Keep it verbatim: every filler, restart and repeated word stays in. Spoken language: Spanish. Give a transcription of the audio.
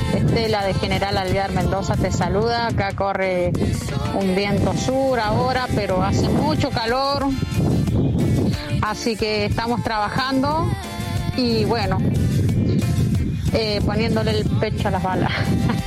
Estela de General Alvear Mendoza te saluda. Acá corre un viento sur ahora, pero hace mucho calor. Así que estamos trabajando y bueno, eh, poniéndole el pecho a las balas.